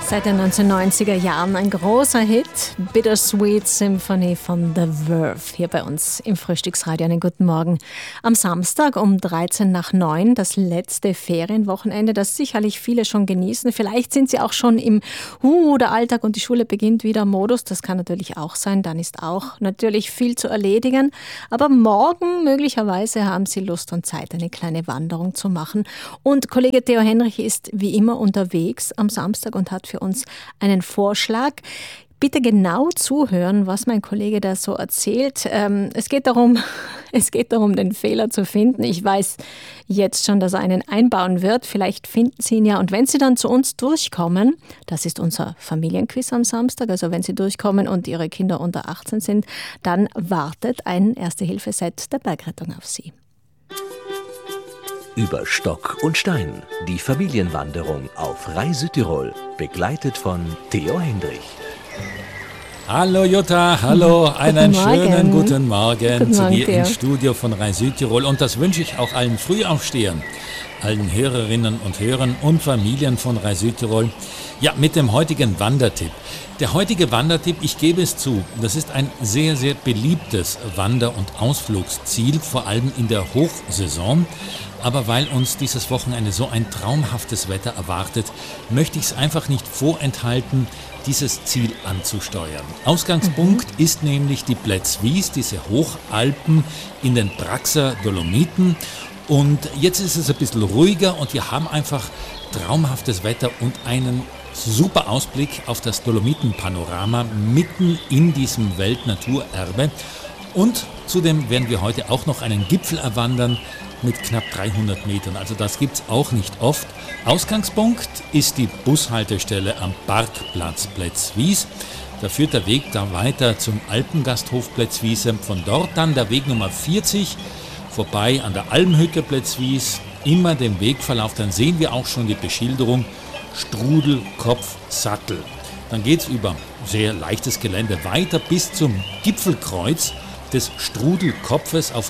Seit den 1990er Jahren ein großer Hit, Bittersweet Symphony von The Verve, hier bei uns im Frühstücksradio. Einen guten Morgen. Am Samstag um 9:13, das letzte Ferienwochenende, das sicherlich viele schon genießen. Vielleicht sind sie auch schon im der Alltag und die Schule beginnt wieder Modus. Das kann natürlich auch sein. Dann ist auch natürlich viel zu erledigen. Aber morgen möglicherweise haben sie Lust und Zeit, eine kleine Wanderung zu machen. Und Kollege Theo Henrich ist wie immer unterwegs am Samstag und hat für uns einen Vorschlag. Bitte genau zuhören, was mein Kollege da so erzählt. Es geht darum, den Fehler zu finden. Ich weiß jetzt schon, dass er einen einbauen wird. Vielleicht finden Sie ihn ja. Und wenn Sie dann zu uns durchkommen, das ist unser Familienquiz am Samstag, also wenn Sie durchkommen und Ihre Kinder unter 18 sind, dann wartet ein Erste-Hilfe-Set der Bergrettung auf Sie. Über Stock und Stein, die Familienwanderung auf Rai Südtirol, begleitet von Theo Henrich. Hallo Jutta, hallo, einen schönen guten Morgen zu dir Theo. im Studio von Rai Südtirol. Und das wünsche ich auch allen Frühaufstehern, allen Hörerinnen und Hörern und Familien von Rai Südtirol. Ja, mit dem heutigen Wandertipp. Der heutige Wandertipp, ich gebe es zu, das ist ein sehr, sehr beliebtes Wander- und Ausflugsziel, vor allem in der Hochsaison. Aber weil uns dieses Wochenende so ein traumhaftes Wetter erwartet, möchte ich es einfach nicht vorenthalten, dieses Ziel anzusteuern. Ausgangspunkt ist nämlich die Plätzwies, diese Hochalpen in den Praxer Dolomiten. Und jetzt ist es ein bisschen ruhiger und wir haben einfach traumhaftes Wetter und einen super Ausblick auf das Dolomitenpanorama mitten in diesem Weltnaturerbe. Und zudem werden wir heute auch noch einen Gipfel erwandern mit knapp 300 Metern. Also das gibt's auch nicht oft. Ausgangspunkt ist die Bushaltestelle am Parkplatz Plätzwies. Da führt der Weg da weiter zum Alpengasthof Plätzwiese. Von dort dann der Weg Nummer 40 vorbei an der Almhütte Plätzwies. Immer den Wegverlauf, dann sehen wir auch schon die Beschilderung Strudel, Kopf, Sattel. Dann geht's über sehr leichtes Gelände weiter bis zum Gipfelkreuz des Strudelkopfes auf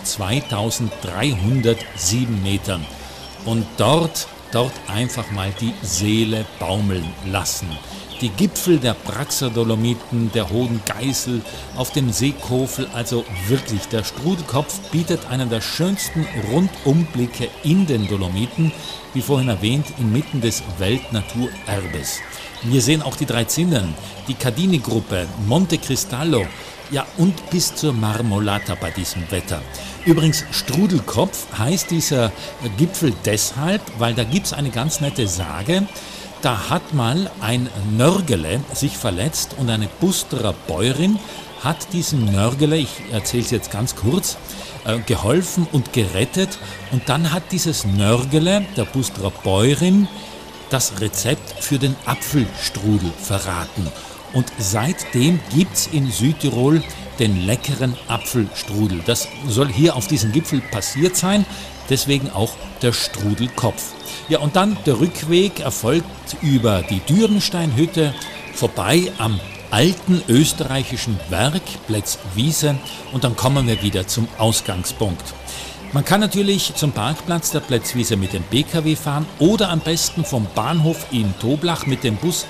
2307 Metern. Und dort einfach mal die Seele baumeln lassen. Die Gipfel der Praxer Dolomiten, der Hohen Geißel, auf dem Seekofel, also wirklich, der Strudelkopf bietet einen der schönsten Rundumblicke in den Dolomiten, wie vorhin erwähnt, inmitten des Weltnaturerbes. Wir sehen auch die drei Zinnen, die Cardini-Gruppe, Monte Cristallo, ja, und bis zur Marmolata bei diesem Wetter. Übrigens, Strudelkopf heißt dieser Gipfel deshalb, weil da gibt es eine ganz nette Sage. Da hat mal ein Nörgele sich verletzt und eine Busterer Bäuerin hat diesem Nörgele, ich erzähle es jetzt ganz kurz, geholfen und gerettet. Und dann hat dieses Nörgele, der Busterer Bäuerin, das Rezept für den Apfelstrudel verraten. Und seitdem gibt es in Südtirol den leckeren Apfelstrudel. Das soll hier auf diesem Gipfel passiert sein, deswegen auch der Strudelkopf. Ja, und dann der Rückweg erfolgt über die Dürnsteinhütte, vorbei am alten österreichischen Werk Plätzwiese und dann kommen wir wieder zum Ausgangspunkt. Man kann natürlich zum Parkplatz der Plätzwiese mit dem PKW fahren oder am besten vom Bahnhof in Toblach mit dem Bus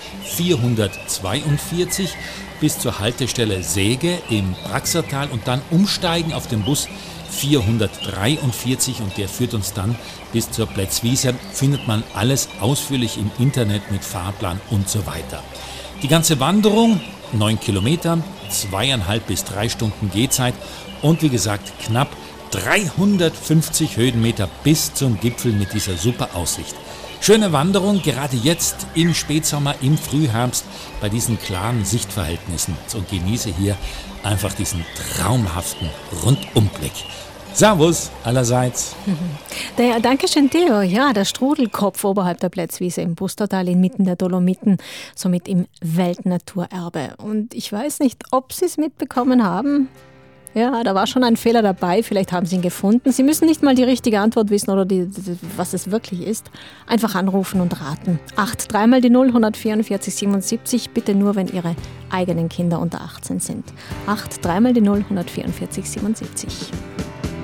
442 bis zur Haltestelle Säge im Praxertal und dann umsteigen auf den Bus 443 und der führt uns dann bis zur Plätzwiese. Findet man alles ausführlich im Internet mit Fahrplan und so weiter. Die ganze Wanderung, 9 Kilometer, 2,5 bis 3 Stunden Gehzeit und wie gesagt knapp 350 Höhenmeter bis zum Gipfel mit dieser super Aussicht. Schöne Wanderung, gerade jetzt im Spätsommer, im Frühherbst, bei diesen klaren Sichtverhältnissen und genieße hier einfach diesen traumhaften Rundumblick. Servus allerseits. Dankeschön, Theo. Ja, der Strudelkopf oberhalb der Plätzwiese im Bustertal inmitten der Dolomiten, somit im Weltnaturerbe. Und ich weiß nicht, ob Sie es mitbekommen haben. Ja, da war schon ein Fehler dabei. Vielleicht haben Sie ihn gefunden. Sie müssen nicht mal die richtige Antwort wissen oder was es wirklich ist. Einfach anrufen und raten. 8 3 mal die 0 144 77. Bitte nur, wenn Ihre eigenen Kinder unter 18 sind. 8 3 mal die 0 144 77.